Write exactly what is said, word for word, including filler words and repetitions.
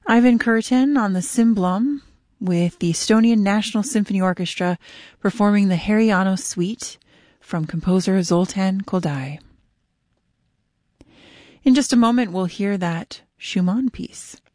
Ivan Curtin on the Cymbalum with the Estonian National Symphony Orchestra performing the Heriano Suite from composer Zoltan Koldai. In just a moment, we'll hear that Schumann piece.